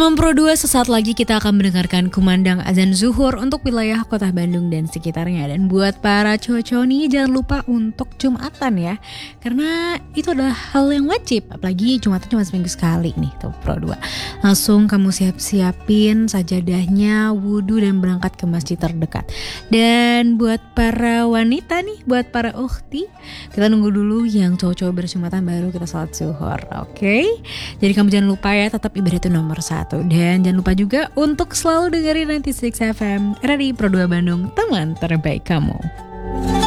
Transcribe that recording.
Teman Pro 2, sesaat lagi kita akan mendengarkan kumandang azan zuhur untuk wilayah kota Bandung dan sekitarnya. Dan buat para cowok-cowok nih, jangan lupa untuk Jumatan ya, karena itu adalah hal yang wajib. Apalagi Jumatan cuma seminggu sekali nih tuh Pro 2. Langsung kamu siapin sajadahnya, wudhu dan berangkat ke masjid terdekat. Dan buat para wanita nih, buat para ukhti, kita nunggu dulu yang cowok-cowok berjumatan baru kita sholat zuhur. Oke? Jadi kamu jangan lupa ya, tetap ibadah itu nomor 1. Dan jangan lupa juga untuk selalu dengerin 96 FM RRI Pro 2 Bandung, teman terbaik kamu.